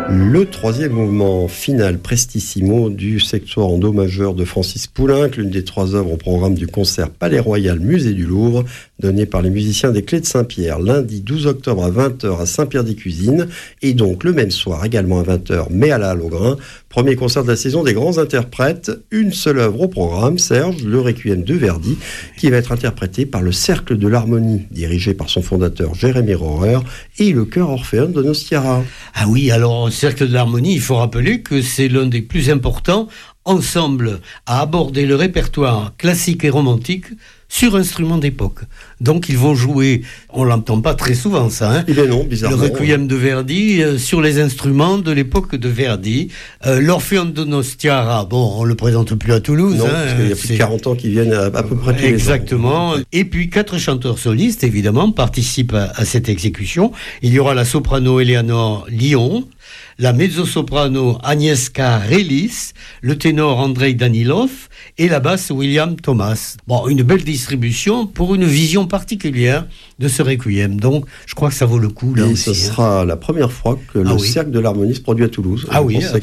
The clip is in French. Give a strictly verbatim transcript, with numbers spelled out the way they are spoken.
Le troisième mouvement final prestissimo du sectoire en do majeur de Francis Poulenc, l'une des trois œuvres au programme du concert Palais Royal Musée du Louvre, donné par les musiciens des Clés de Saint-Pierre, lundi douze octobre à vingt heures à Saint-Pierre-des-Cuisines, et donc le même soir également à vingt heures, mais à la Halle aux Grains. Premier concert de la saison des grands interprètes, une seule œuvre au programme, Serge, le Requiem de Verdi, qui va être interprété par le Cercle de l'Harmonie, dirigé par son fondateur Jérémy Rohrer, et le chœur orphéen de Donostiara. Ah oui, alors au Cercle de l'Harmonie, il faut rappeler que c'est l'un des plus importants ensembles à aborder le répertoire classique et romantique sur instruments d'époque. Donc ils vont jouer, on l'entend pas très souvent ça, hein, eh bien non, bizarrement, le Requiem de Verdi euh, sur les instruments de l'époque de Verdi. Euh, L'Orphéon de Donostiara, bon, on le présente plus à Toulouse. Non, hein, parce qu'il y a plus c'est... de quarante ans qui viennent à, à peu près tous Exactement. les ans. Et puis quatre chanteurs solistes, évidemment, participent à, à cette exécution. Il y aura la soprano Eleanor Lyon, la mezzo-soprano Agnieszka Relis, le ténor Andrei Danilov et la basse William Thomas. Bon, une belle distribution pour une vision particulière de ce requiem. Donc, je crois que ça vaut le coup là et aussi. ce hein. sera la première fois que Ah le oui. Cercle de l'Harmonie se produit à Toulouse. Ah Je oui, pense